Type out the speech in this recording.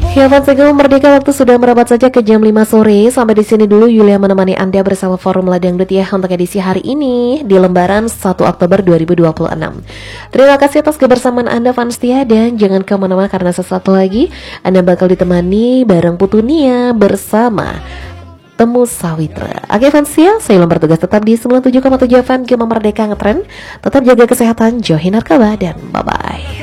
Ya, fans Single Merdeka, waktu sudah merapat saja ke jam 5 sore. Sampai di sini dulu Yulia menemani Anda bersama Forum Ladangdut ya untuk edisi hari ini di lembaran 1 Oktober 2026. Terima kasih atas kebersamaan Anda fans setia, dan jangan kemana-mana karena sesuatu lagi Anda bakal ditemani bareng Putunia bersama Temu Sawitra. Oke fans ya, saya bertugas tetap di 97,7 FM Gema Merdeka Ngetren. Tetap jaga kesehatan, jauhi narkoba, dan bye-bye.